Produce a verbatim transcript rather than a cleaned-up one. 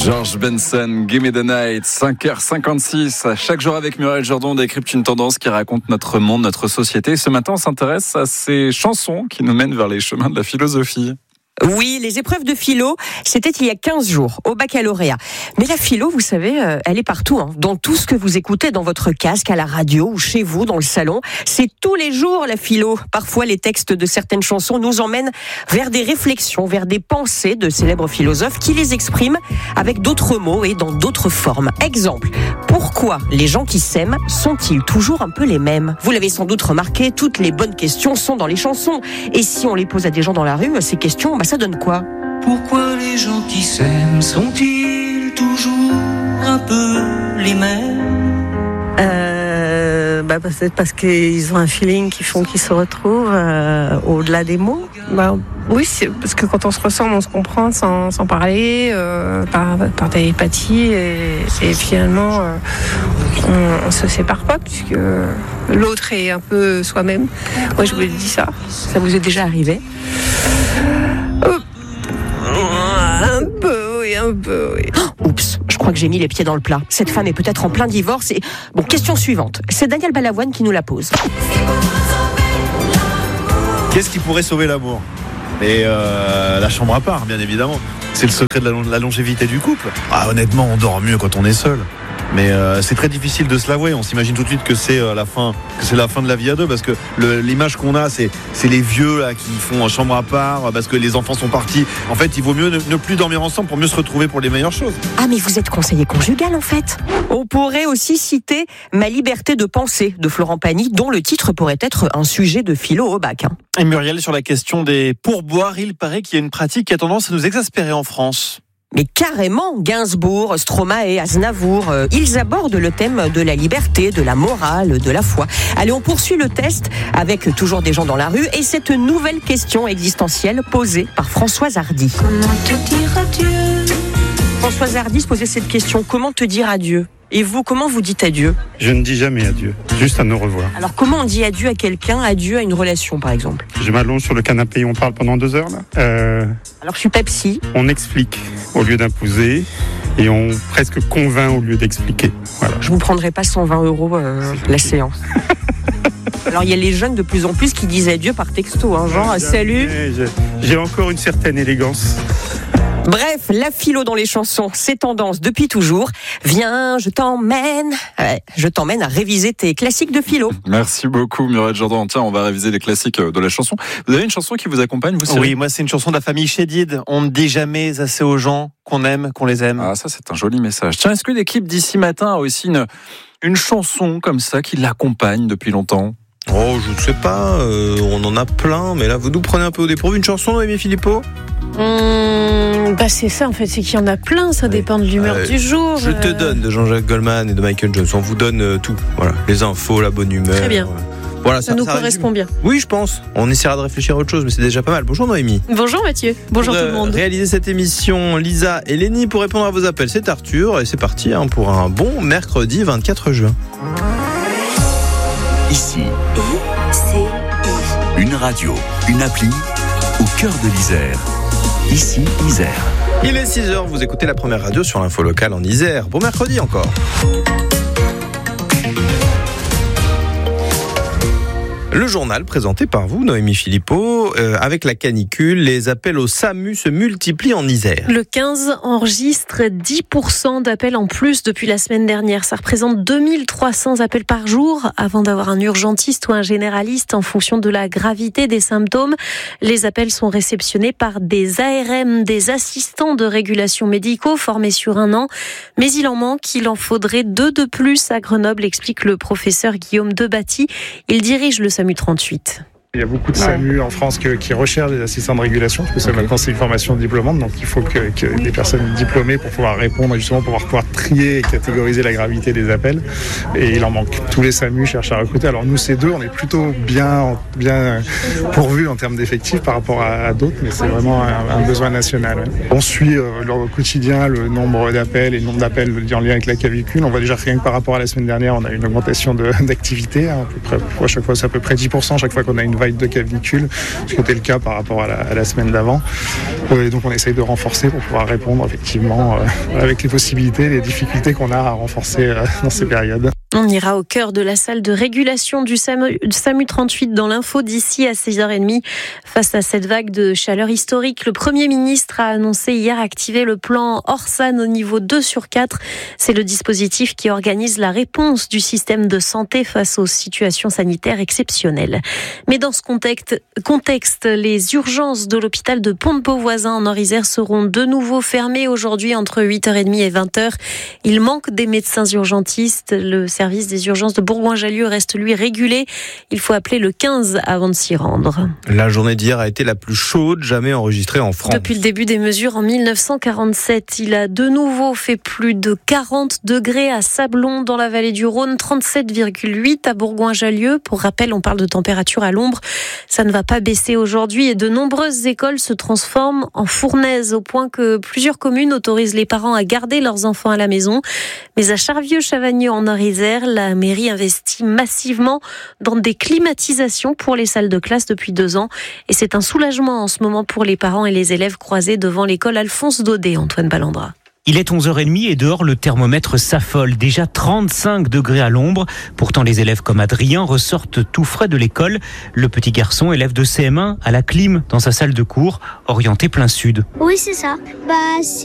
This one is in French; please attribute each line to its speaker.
Speaker 1: George Benson, Give Me the Night, cinq heures cinquante-six. Chaque jour avec Muriel Jourdan, on décrypte une tendance qui raconte notre monde, notre société. Ce matin, on s'intéresse à ces chansons qui nous mènent vers les chemins de la philosophie.
Speaker 2: Oui, les épreuves de philo, c'était il y a quinze jours, au baccalauréat. Mais la philo, vous savez, elle est partout, hein, dans tout ce que vous écoutez dans votre casque, à la radio ou chez vous, dans le salon. C'est tous les jours la philo. Parfois, les textes de certaines chansons nous emmènent vers des réflexions, vers des pensées de célèbres philosophes qui les expriment avec d'autres mots et dans d'autres formes. Exemple, pourquoi les gens qui s'aiment sont-ils toujours un peu les mêmes ? Vous l'avez sans doute remarqué, toutes les bonnes questions sont dans les chansons. Et si on les pose à des gens dans la rue, ces questions, bah, ça donne quoi ?
Speaker 3: Pourquoi les gens qui s'aiment sont-ils toujours un peu les mêmes ?
Speaker 4: euh, bah peut-être parce qu'ils ont un feeling qui font qu'ils se retrouvent euh, au-delà des mots.
Speaker 5: Bah, oui, c'est parce que quand on se ressemble, on se comprend sans, sans parler, euh, par, par télépathie, et, et finalement, euh, on, on se sépare pas puisque l'autre est un peu soi-même. Moi, je vous dis ça.
Speaker 2: Ça vous est déjà arrivé ?
Speaker 5: Un peu, oui, un peu, oui.
Speaker 2: Oh, oups, je crois que j'ai mis les pieds dans le plat. Cette femme est peut-être en plein divorce et... Bon, question suivante. C'est Daniel Balavoine qui nous la pose.
Speaker 6: Qu'est-ce qui pourrait sauver l'amour ? Et euh, la chambre à part, bien évidemment. C'est le secret de la, la longévité du couple. Ah, honnêtement, on dort mieux quand on est seul. Mais euh, c'est très difficile de se l'avouer. On s'imagine tout de suite que c'est euh, la fin, que c'est la fin de la vie à deux, parce que le, l'image qu'on a, c'est, c'est les vieux là qui font chambre à part, parce que les enfants sont partis. En fait, il vaut mieux ne, ne plus dormir ensemble pour mieux se retrouver pour les meilleures choses.
Speaker 2: Ah, mais vous êtes conseiller conjugal en fait. On pourrait aussi citer Ma liberté de penser de Florent Pagny, dont le titre pourrait être un sujet de philo au bac. Hein.
Speaker 7: Et Muriel, sur la question des pourboires, il paraît qu'il y a une pratique qui a tendance à nous exaspérer en France.
Speaker 2: Mais carrément, Gainsbourg, Stromae, Aznavour, euh, ils abordent le thème de la liberté, de la morale, de la foi. Allez, on poursuit le test avec toujours des gens dans la rue et cette nouvelle question existentielle posée par Françoise Hardy.
Speaker 3: Comment te dire adieu ?
Speaker 2: Françoise Hardy se posait cette question, comment te dire adieu ? Et vous, comment vous dites adieu ?
Speaker 8: Je ne dis jamais adieu, juste à nous revoir.
Speaker 2: Alors comment on dit adieu à quelqu'un, adieu à une relation par exemple ?
Speaker 8: Je m'allonge sur le canapé et on parle pendant deux heures là. Euh,
Speaker 2: Alors je suis Pepsi.
Speaker 8: On explique au lieu d'imposer et on presque convainc au lieu d'expliquer. Voilà.
Speaker 2: Je vous prendrai pas cent vingt euros euh, la séance. Alors il y a les jeunes de plus en plus qui disent adieu par texto, hein, genre salut.
Speaker 8: J'ai, j'ai encore une certaine élégance.
Speaker 2: Bref, la philo dans les chansons, c'est tendance depuis toujours. Viens, je t'emmène, ouais, je t'emmène à réviser tes classiques de philo.
Speaker 1: Merci beaucoup Muriel Jourdan. Tiens, on va réviser les classiques de la chanson. Vous avez une chanson qui vous accompagne, vous ?
Speaker 7: Oui, moi c'est une chanson de la famille Chédid. On ne dit jamais assez aux gens qu'on aime, qu'on les aime.
Speaker 1: Ah, ça c'est un joli message. Tiens, est-ce que l'équipe d'Ici Matin a aussi une, une chanson comme ça qui l'accompagne depuis longtemps ?
Speaker 9: Oh, je ne sais pas, euh, on en a plein, mais là vous nous prenez un peu au dépourvu. Une chanson, Noémie Philippot ?
Speaker 5: Mmh, bah c'est ça en fait, c'est qu'il y en a plein, ça dépend de l'humeur
Speaker 9: euh,
Speaker 5: du jour.
Speaker 9: Je te donne de Jean-Jacques Goldman et de Michael Jones. On vous donne euh, tout, voilà, les infos, la bonne humeur.
Speaker 5: Très bien.
Speaker 9: Voilà,
Speaker 5: ça, ça nous ça correspond résume. Bien.
Speaker 9: Oui, je pense. On essaiera de réfléchir à autre chose, mais c'est déjà pas mal. Bonjour Noémie.
Speaker 5: Bonjour Mathieu. Bonjour
Speaker 9: pour,
Speaker 5: tout le monde.
Speaker 9: Euh, réaliser cette émission, Lisa et Lénie pour répondre à vos appels. C'est Arthur et c'est parti hein, pour un bon mercredi vingt-quatre juin.
Speaker 10: Ici. I. Une radio, une appli au cœur de l'Isère. Ici, Isère.
Speaker 9: Il est six heures, vous écoutez la première radio sur l'info locale en Isère. Bon mercredi encore. Le journal présenté par vous, Noémie Philippot, euh, avec la canicule, les appels au SAMU se multiplient en Isère.
Speaker 5: Le quinze enregistre dix pour cent d'appels en plus depuis la semaine dernière. Ça représente deux mille trois cents appels par jour avant d'avoir un urgentiste ou un généraliste en fonction de la gravité des symptômes. Les appels sont réceptionnés par des A R M, des assistants de régulation médicaux formés sur un an. Mais il en manque, il en faudrait deux de plus à Grenoble, explique le professeur Guillaume Debatty. Il dirige le SAMU trente-huit.
Speaker 11: Il y a beaucoup de SAMU en France que, qui recherchent des assistants de régulation, parce que ça, okay. Maintenant c'est une formation diplômante, donc il faut que, que des personnes diplômées pour pouvoir répondre, justement pour pouvoir trier et catégoriser la gravité des appels. Et il en manque. Tous les SAMU cherchent à recruter. Alors nous, ces deux, on est plutôt bien, bien pourvus en termes d'effectifs par rapport à, à d'autres, mais c'est vraiment un, un besoin national. Ouais. On suit euh, au quotidien le nombre d'appels et le nombre d'appels en lien avec la clavicule. On voit déjà rien que par rapport à la semaine dernière, on a une augmentation de, d'activité. Hein, à peu près, à chaque fois, c'est à peu près dix pour cent chaque fois qu'on a une vague de canicule, ce qui était le cas par rapport à la, à la semaine d'avant. Et donc on essaye de renforcer pour pouvoir répondre effectivement euh, avec les possibilités, les difficultés qu'on a à renforcer euh, dans ces périodes.
Speaker 5: On ira au cœur de la salle de régulation du SAMU, SAMU trente-huit dans l'info d'ici à six heures trente. Face à cette vague de chaleur historique, le Premier ministre a annoncé hier activer le plan Orsan au niveau deux sur quatre. C'est le dispositif qui organise la réponse du système de santé face aux situations sanitaires exceptionnelles. Mais dans ce contexte, contexte les urgences de l'hôpital de Pont-de-Beauvoisin en Orisère seront de nouveau fermées aujourd'hui entre huit heures trente et vingt heures. Il manque des médecins urgentistes. Le Le service des urgences de Bourgoin-Jallieu reste lui régulé. Il faut appeler le quinze avant de s'y rendre.
Speaker 9: La journée d'hier a été la plus chaude jamais enregistrée en France.
Speaker 5: Depuis le début des mesures en mille neuf cent quarante-sept, il a de nouveau fait plus de quarante degrés à Sablon dans la vallée du Rhône, trente-sept virgule huit à Bourgoin-Jallieu. Pour rappel, on parle de température à l'ombre. Ça ne va pas baisser aujourd'hui et de nombreuses écoles se transforment en fournaises au point que plusieurs communes autorisent les parents à garder leurs enfants à la maison. Mais à Charvieux-Chavagneux en Orisère, la mairie investit massivement dans des climatisations pour les salles de classe depuis deux ans. Et c'est un soulagement en ce moment pour les parents et les élèves croisés devant l'école Alphonse Daudet, Antoine Ballandra.
Speaker 12: Il est onze heures trente et dehors, le thermomètre s'affole. Déjà trente-cinq degrés à l'ombre. Pourtant, les élèves comme Adrien ressortent tout frais de l'école. Le petit garçon, élève de C M un, a la clim dans sa salle de cours, orientée plein sud.
Speaker 13: Oui, c'est ça. Bah, c'est